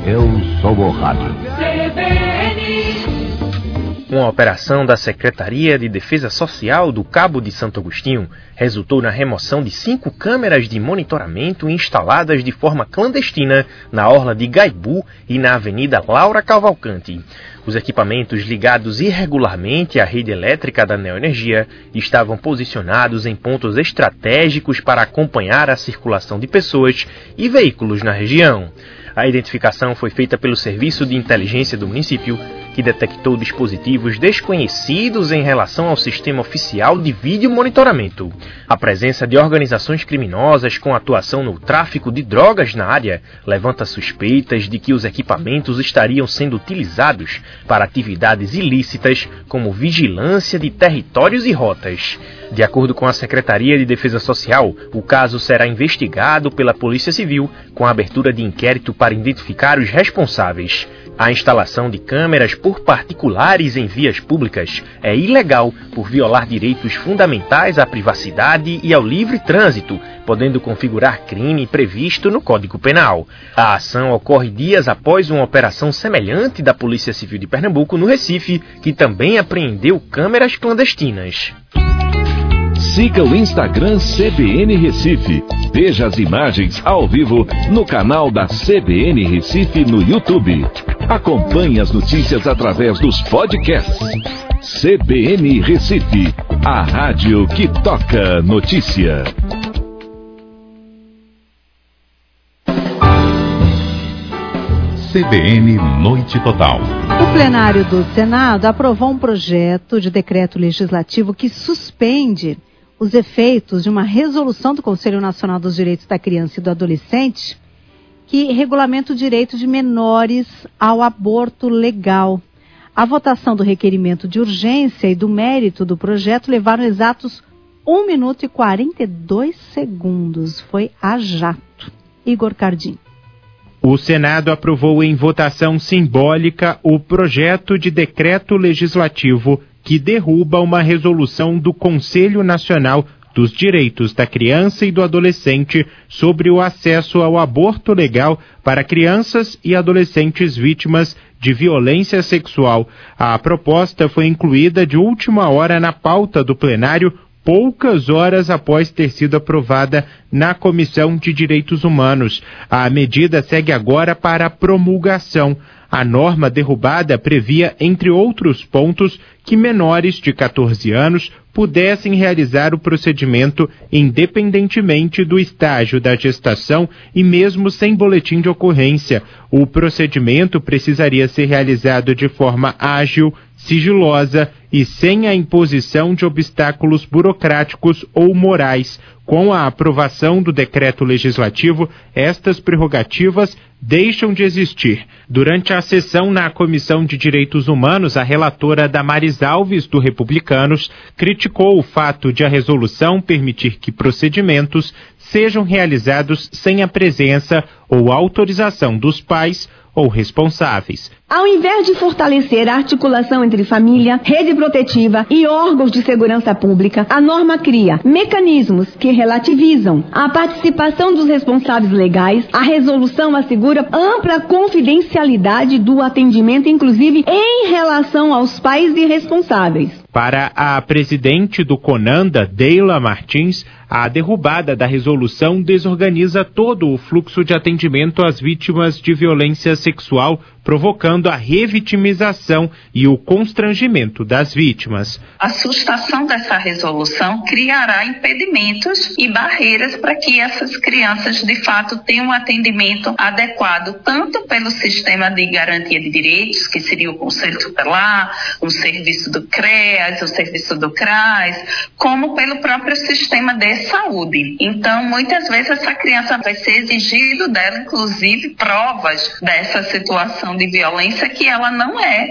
Eu sou o rádio. Uma operação da Secretaria de Defesa Social do Cabo de Santo Agostinho resultou na remoção de 5 câmeras de monitoramento instaladas de forma clandestina na orla de Gaibu e na Avenida Laura Cavalcante. Os equipamentos ligados irregularmente à rede elétrica da Neoenergia estavam posicionados em pontos estratégicos para acompanhar a circulação de pessoas e veículos na região. A identificação foi feita pelo Serviço de Inteligência do município, que detectou dispositivos desconhecidos em relação ao sistema oficial de vídeo monitoramento. A presença de organizações criminosas com atuação no tráfico de drogas na área levanta suspeitas de que os equipamentos estariam sendo utilizados para atividades ilícitas como vigilância de territórios e rotas. De acordo com a Secretaria de Defesa Social, o caso será investigado pela Polícia Civil com a abertura de inquérito para identificar os responsáveis. A instalação de câmeras por particulares em vias públicas é ilegal por violar direitos fundamentais à privacidade e ao livre trânsito, podendo configurar crime previsto no Código Penal. A ação ocorre dias após uma operação semelhante da Polícia Civil de Pernambuco no Recife, que também apreendeu câmeras clandestinas. Siga o Instagram CBN Recife. Veja as imagens ao vivo no canal da CBN Recife no YouTube. Acompanhe as notícias através dos podcasts. CBN Recife, a rádio que toca notícia. CBN Noite Total. O plenário do Senado aprovou um projeto de decreto legislativo que suspende os efeitos de uma resolução do Conselho Nacional dos Direitos da Criança e do Adolescente que regulamenta o direito de menores ao aborto legal. A votação do requerimento de urgência e do mérito do projeto levaram exatos 1 minuto e 42 segundos. Foi a jato. Igor Cardim. O Senado aprovou em votação simbólica o projeto de decreto legislativo que derruba uma resolução do Conselho Nacional dos Direitos da Criança e do Adolescente sobre o acesso ao aborto legal para crianças e adolescentes vítimas de violência sexual. A proposta foi incluída de última hora na pauta do plenário, poucas horas após ter sido aprovada na Comissão de Direitos Humanos. A medida segue agora para a promulgação. A norma derrubada previa, entre outros pontos, que menores de 14 anos pudessem realizar o procedimento independentemente do estágio da gestação e mesmo sem boletim de ocorrência. O procedimento precisaria ser realizado de forma ágil, sigilosa e sem a imposição de obstáculos burocráticos ou morais. Com a aprovação do decreto legislativo, estas prerrogativas deixam de existir. Durante a sessão na Comissão de Direitos Humanos, a relatora Damares Alves, do Republicanos, criticou o fato de a resolução permitir que procedimentos sejam realizados sem a presença ou autorização dos pais ou responsáveis. Ao invés de fortalecer a articulação entre família, rede protetiva e órgãos de segurança pública, a norma cria mecanismos que relativizam a participação dos responsáveis legais. A resolução assegura ampla confidencialidade do atendimento, inclusive em relação aos pais e responsáveis. Para a presidente do CONANDA, Deila Martins, a derrubada da resolução desorganiza todo o fluxo de atendimento às vítimas de violência sexual, provocando a revitimização e o constrangimento das vítimas. A sustação dessa resolução criará impedimentos e barreiras para que essas crianças, de fato, tenham um atendimento adequado, tanto pelo sistema de garantia de direitos, que seria o Conselho Tutelar, o serviço do CREAS, o serviço do CRAS, como pelo próprio sistema de saúde. Então, muitas vezes essa criança vai ser exigido dela, inclusive, provas dessa situação de violência que ela não é